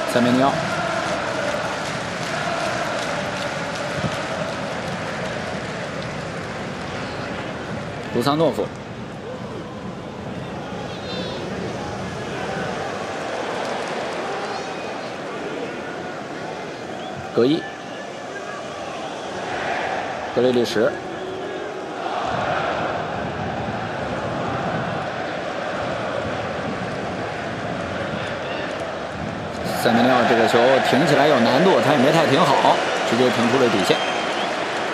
塞梅尼奥。卢桑诺夫。 格伊，格雷利什，塞梅尼奥这个球停起来有难度，他也没太停好，直接停出了底线。